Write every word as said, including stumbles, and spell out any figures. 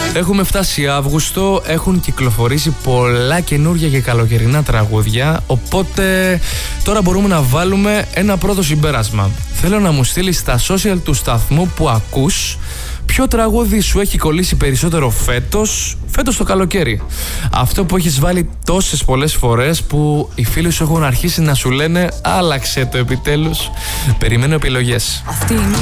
Έχουμε φτάσει Αύγουστο, έχουν κυκλοφορήσει πολλά καινούργια και καλοκαιρινά τραγούδια, οπότε τώρα μπορούμε να βάλουμε ένα πρώτο συμπέρασμα. Θέλω να μου στείλεις στα social του σταθμού που ακούς ποιο τραγούδι σου έχει κολλήσει περισσότερο φέτος, φέτος το καλοκαίρι. Αυτό που έχεις βάλει τόσες πολλές φορές που οι φίλοι σου έχουν αρχίσει να σου λένε άλλαξε το επιτέλους. Περιμένω επιλογές.